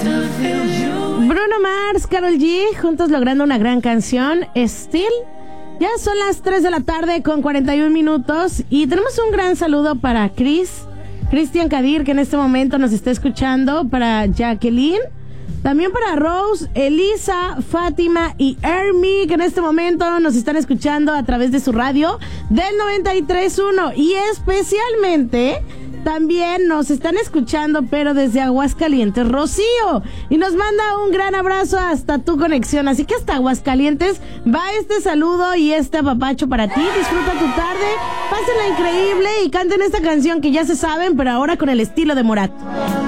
Bruno Mars, Karol G, juntos logrando una gran canción, Still. Ya son las 3 de la tarde con 41 minutos y tenemos un gran saludo para Cristian Kadir, que en este momento nos está escuchando, para Jacqueline, también para Rose, Elisa, Fátima y Ermi, que en este momento nos están escuchando a través de su radio del 93.1, y especialmente también nos están escuchando, pero desde Aguascalientes, Rocío, y nos manda un gran abrazo hasta tu conexión. Así que hasta Aguascalientes va este saludo y este apapacho para ti. Disfruta tu tarde, pásenla increíble y canten esta canción que ya se saben, pero ahora con el estilo de Morat.